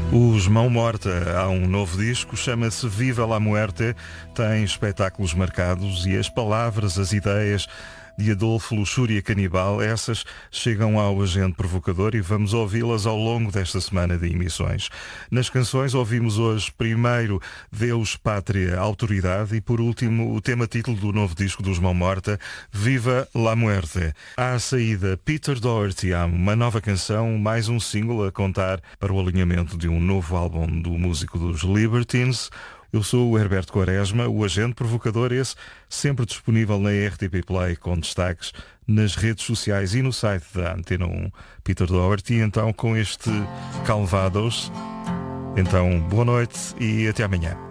Os Mão Morta, há um novo disco, chama-se Viva la Muerte, tem espetáculos marcados e as palavras, as ideias de Adolfo Luxúria Canibal, essas chegam ao Agente Provocador e vamos ouvi-las ao longo desta semana de emissões. Nas canções ouvimos hoje primeiro Deus, Pátria, Autoridade e por último o tema título do novo disco dos Mão Morta, Viva la Muerte. À saída, Peter Doherty, há uma nova canção, mais um single a contar para o alinhamento de um novo álbum do músico dos Libertines. Eu sou o Herberto Quaresma, o Agente Provocador, esse sempre disponível na RTP Play com destaques nas redes sociais e no site da Antena 1. Peter Doherty, então com este Calvados. Então, boa noite e até amanhã.